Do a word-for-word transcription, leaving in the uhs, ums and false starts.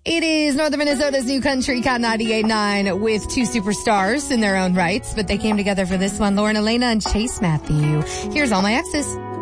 It is Northern Minnesota's new country, Cat ninety-eight point nine, with two superstars in their own rights, but they came together for this one, Lauren Elena and Chase Matthew. Here's All My Exes.